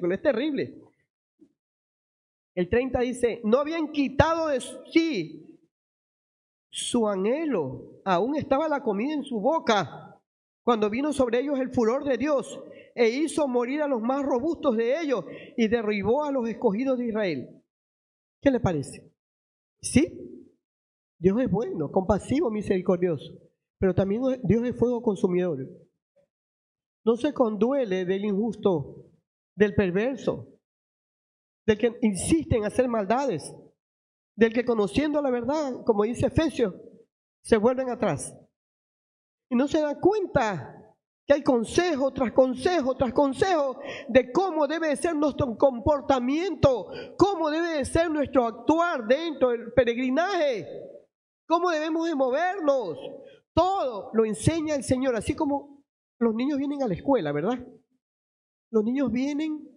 versículo, es terrible. El 30 dice, no habían quitado de sí su anhelo, aún estaba la comida en su boca, cuando vino sobre ellos el furor de Dios, e hizo morir a los más robustos de ellos, y derribó a los escogidos de Israel. ¿Qué le parece? ¿Sí? Dios es bueno, compasivo, misericordioso, pero también Dios es fuego consumidor. No se conduele del injusto, del perverso, del que insiste en hacer maldades, del que conociendo la verdad, como dice Efesios, se vuelven atrás. Y no se dan cuenta que hay consejo tras consejo tras consejo de cómo debe de ser nuestro comportamiento, cómo debe de ser nuestro actuar dentro del peregrinaje, cómo debemos de movernos. Todo lo enseña el Señor, así como los niños vienen a la escuela, ¿verdad? Los niños vienen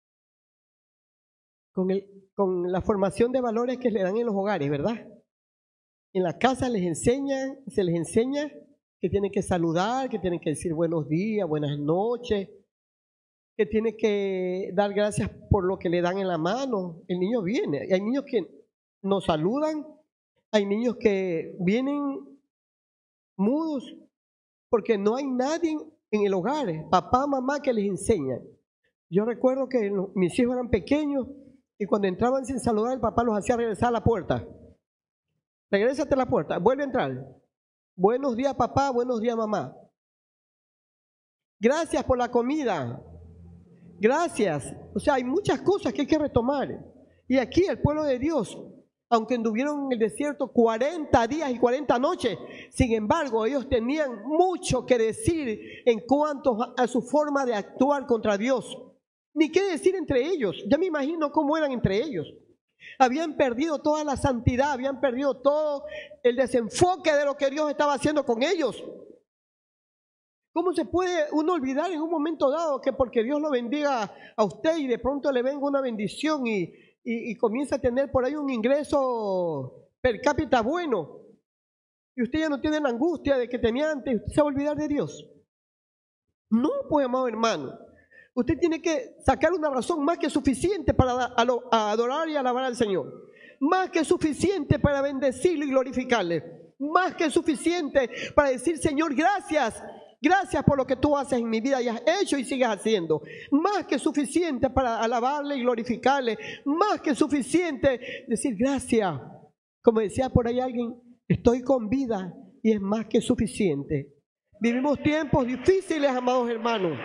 con la formación de valores que le dan en los hogares, ¿verdad? En la casa se les enseña que tienen que saludar, que tienen que decir buenos días, buenas noches, que tienen que dar gracias por lo que le dan en la mano. El niño viene, hay niños que nos saludan, hay niños que vienen mudos, porque no hay nadie en el hogar, papá, mamá, que les enseña. Yo recuerdo que mis hijos eran pequeños y cuando entraban sin saludar, el papá los hacía regresar a la puerta. Regrésate a la puerta, vuelve a entrar. Buenos días, papá, buenos días, mamá. Gracias por la comida. Gracias. O sea, hay muchas cosas que hay que retomar. Y aquí el pueblo de Dios, aunque anduvieron en el desierto 40 días y 40 noches, sin embargo, ellos tenían mucho que decir en cuanto a su forma de actuar contra Dios. Ni qué decir entre ellos. Ya me imagino cómo eran entre ellos. Habían perdido toda la santidad, habían perdido todo el desenfoque de lo que Dios estaba haciendo con ellos. ¿Cómo se puede uno olvidar en un momento dado que porque Dios lo bendiga a usted y de pronto le venga una bendición y comienza a tener por ahí un ingreso per cápita bueno y usted ya no tiene la angustia de que tenía antes, usted se va a olvidar de Dios? No, pues, amado hermano. Usted tiene que sacar una razón más que suficiente para adorar y alabar al Señor. Más que suficiente para bendecirlo y glorificarle. Más que suficiente para decir, Señor, gracias. Gracias por lo que tú haces en mi vida y has hecho y sigues haciendo. Más que suficiente para alabarle y glorificarle. Más que suficiente decir gracias. Como decía por ahí alguien, estoy con vida y es más que suficiente. Vivimos tiempos difíciles, amados hermanos.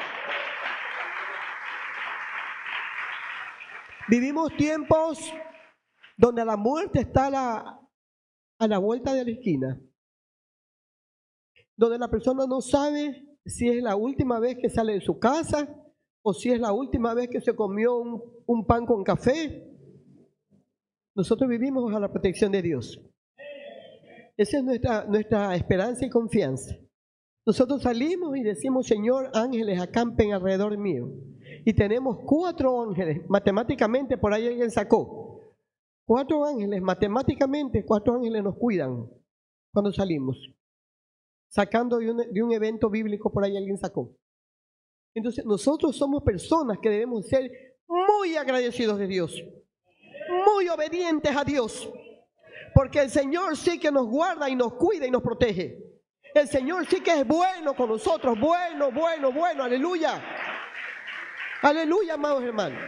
Vivimos tiempos donde la muerte está a la vuelta de la esquina. Donde la persona no sabe si es la última vez que sale de su casa o si es la última vez que se comió un pan con café. Nosotros vivimos bajo la protección de Dios. Esa es nuestra esperanza y confianza. Nosotros salimos y decimos, Señor, ángeles acampen alrededor mío. Y tenemos 4 ángeles, matemáticamente por ahí alguien sacó. 4 ángeles, matemáticamente 4 ángeles nos cuidan cuando salimos. Sacando de un evento bíblico por ahí alguien sacó. Entonces nosotros somos personas que debemos ser muy agradecidos de Dios. Muy obedientes a Dios. Porque el Señor sí que nos guarda y nos cuida y nos protege. El Señor sí que es bueno con nosotros. Bueno, bueno, bueno, aleluya. Aleluya, amados hermanos.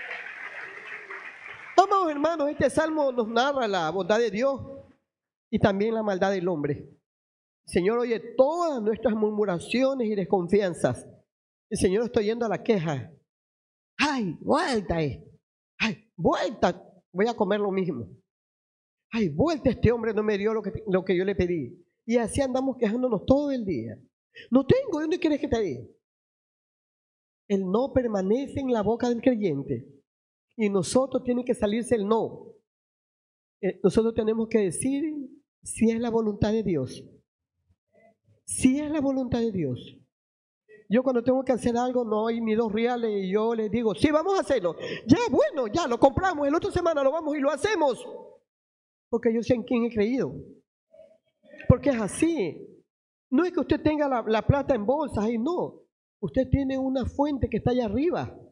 Amados hermanos, este salmo nos narra la bondad de Dios y también la maldad del hombre. El Señor oye todas nuestras murmuraciones y desconfianzas. El Señor está oyendo a la queja. ¡Ay, vuelta! ¡Ay, vuelta! Voy a comer lo mismo. ¡Ay, vuelta! Este hombre no me dio lo que yo le pedí. Y así andamos quejándonos todo el día. No tengo, ¿de dónde quieres que te dé? El no permanece en la boca del creyente. Y nosotros tiene que salirse el no. Nosotros tenemos que decir si es la voluntad de Dios. Si es la voluntad de Dios. Yo cuando tengo que hacer algo no hay ni 2 reales y yo les digo, sí, vamos a hacerlo. Ya, bueno, ya lo compramos. La otra semana lo vamos y lo hacemos. Porque yo sé en quién he creído. Porque es así. No es que usted tenga la plata en bolsas y no. Usted tiene una fuente que está allá arriba.